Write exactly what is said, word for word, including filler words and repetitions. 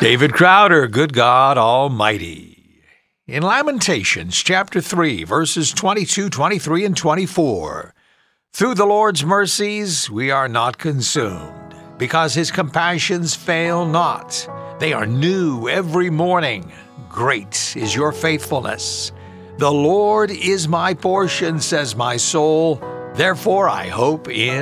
David Crowder, good God Almighty. In Lamentations chapter three, verses twenty-two, twenty-three, and twenty-four, through the Lord's mercies we are not consumed, because his compassions fail not. They are new every morning. Great is your faithfulness. The Lord is my portion, says my soul. Therefore I hope in